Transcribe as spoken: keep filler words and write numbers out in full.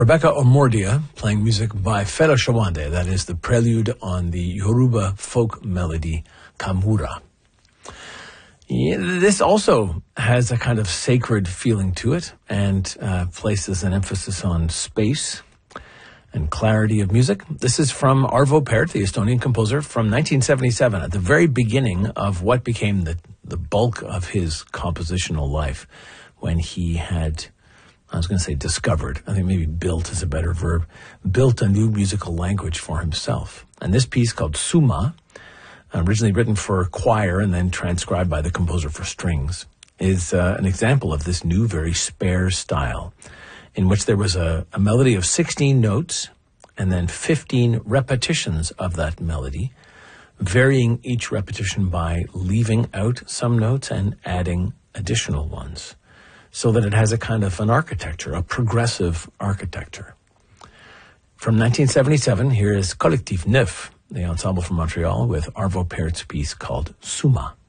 Rebecca Omordia playing music by Fela Shawande. That is the prelude on the Yoruba folk melody Kamura. Yeah, this also has a kind of sacred feeling to it and uh, places an emphasis on space and clarity of music. This is from Arvo Pärt, the Estonian composer, from nineteen seventy-seven, at the very beginning of what became the, the bulk of his compositional life, when he had, I was going to say discovered, I think maybe built is a better verb, built a new musical language for himself. And this piece called Suma, originally written for choir and then transcribed by the composer for strings, is uh, an example of this new, very spare style, in which there was a, a melody of sixteen notes and then fifteen repetitions of that melody, varying each repetition by leaving out some notes and adding additional ones, so that it has a kind of an architecture, a progressive architecture. From nineteen seventy-seven, here is Collectif Neuf, the ensemble from Montreal, with Arvo Pärt's piece called Suma.